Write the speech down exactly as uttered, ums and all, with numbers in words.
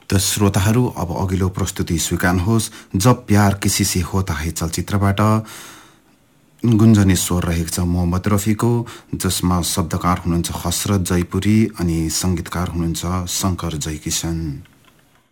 त श्रोताहरू अब अघिल्लो प्रस्तुति स्वीकार्नुहोस्। जब प्यार किसी से होता है चलचित्रबाट गुन्जने स्वर रहेको छ मोहम्मद रफीको, जसमा शब्दकार हुनुहुन्छ हसरत जयपुरी अनि संगीतकार हुनुहुन्छ शंकर जयकिशन।